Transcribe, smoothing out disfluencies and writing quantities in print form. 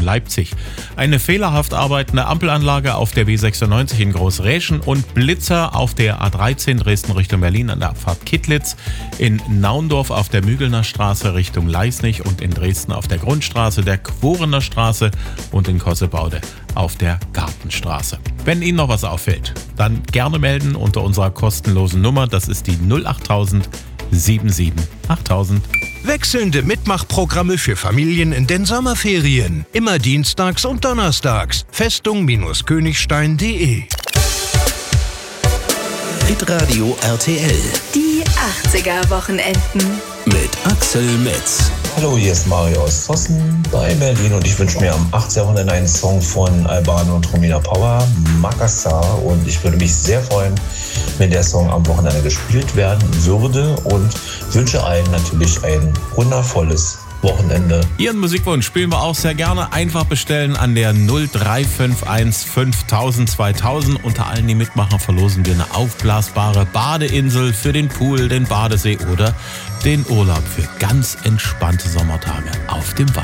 Leipzig. Eine fehlerhaft arbeitende Ampelanlage auf der B96 in Großräschen und Blitzer auf der A13 Dresden Richtung Berlin an der Abfahrt Kittlitz, in Naundorf auf der Mügelner Straße Richtung Leisnig und in Dresden auf der Grundstraße der Quorener Straße und in Kossebaude auf der Gartenstraße. Wenn Ihnen noch was auffällt, dann gerne melden unter unserer kostenlosen Nummer. Das ist die 08000 77 8000. Wechselnde Mitmachprogramme für Familien in den Sommerferien. Immer dienstags und donnerstags. Festung-Königstein.de. Hitradio RTL. Die 80er-Wochenenden. Mit Axel Metz. Hallo, hier ist Mario aus Zossen bei Berlin und ich wünsche mir am 8. Jahrhundert einen Song von Albano und Romina Power, Makassar, und ich würde mich sehr freuen, wenn der Song am Wochenende gespielt werden würde und wünsche allen natürlich ein wundervolles Wochenende. Ihren Musikwunsch spielen wir auch sehr gerne. Einfach bestellen an der 0351 5000 2000. Unter allen, die mitmachen, verlosen wir eine aufblasbare Badeinsel für den Pool, den Badesee oder den Urlaub für ganz entspannte Sommertage auf dem Wasser.